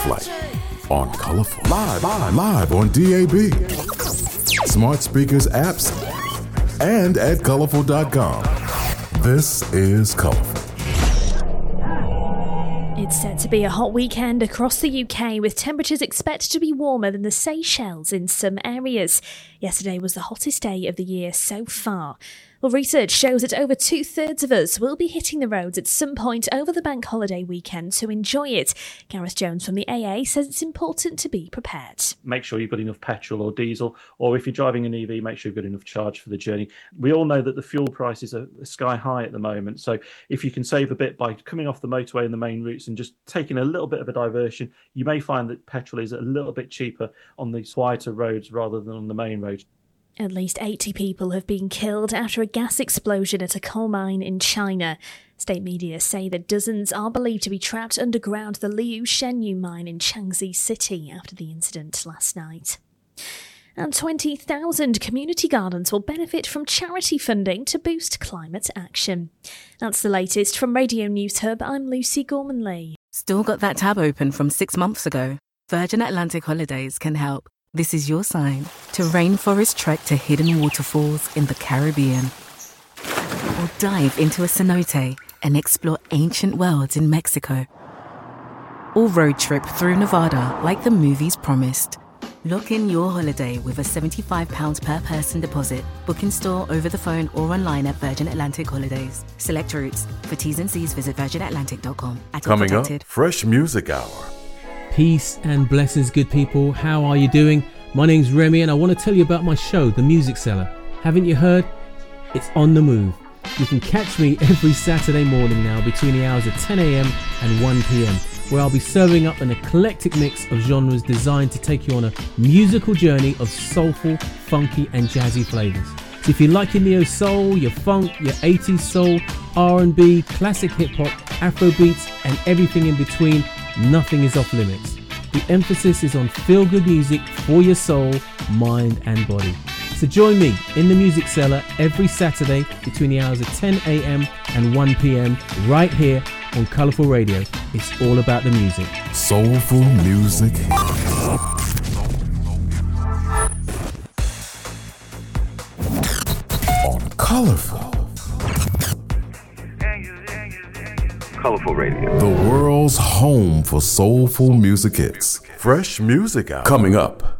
Flight on Colorful. Live on DAB. Smart speakers, apps, and at colorful.com. This is Colorful. It's set to be a hot weekend across the UK, with temperatures expected to be warmer than the Seychelles in some areas. Yesterday was the hottest day of the year so far. Well, research shows that over 2/3 of us will be hitting the roads at some point over the bank holiday weekend to enjoy it. Gareth Jones from the AA says it's important to be prepared. Make sure you've got enough petrol or diesel, or if you're driving an EV, make sure you've got enough charge for the journey. We all know that the fuel prices are sky high at the moment, so if you can save a bit by coming off the motorway and the main routes and just taking a little bit of a diversion, you may find that petrol is a little bit cheaper on these quieter roads rather than on the main road. At least 80 people have been killed after a gas explosion at a coal mine in China. State media say that dozens are believed to be trapped underground the Liu Shenyu mine in Jiangxi City after the incident last night. And 20,000 community gardens will benefit from charity funding to boost climate action. That's the latest from Radio News Hub. I'm Lucy Gorman-Lee. Still got that tab open from 6 months ago? Virgin Atlantic Holidays can help. This is your sign to rainforest trek to hidden waterfalls in the Caribbean. Or dive into a cenote and explore ancient worlds in Mexico. Or road trip through Nevada like the movies promised. Lock in your holiday with a £75 per person deposit. Book in store, over the phone or online at Virgin Atlantic Holidays. Select routes. For T's and C's, visit virginatlantic.com. Coming up, Fresh Music Hour. Peace and blessings, good people. How are you doing? My name's Remy and I want to tell you about my show, The Music Cellar. Haven't you heard? It's on the move. You can catch me every Saturday morning now between the hours of 10 a.m. and 1 p.m, where I'll be serving up an eclectic mix of genres designed to take you on a musical journey of soulful, funky and jazzy flavours. So if you like your neo soul, your funk, your 80s soul, R&B, classic hip hop, Afro beats and everything in between, nothing is off limits. The emphasis is on feel-good music for your soul, mind and body. So join me in the Music Cellar every Saturday between the hours of 10 a.m. and 1 p.m. right here on Colourful Radio. It's all about the music. Soulful music. On Colourful. Colourful Radio. The world's home for soulful music hits. Fresh Music Hour. Coming up.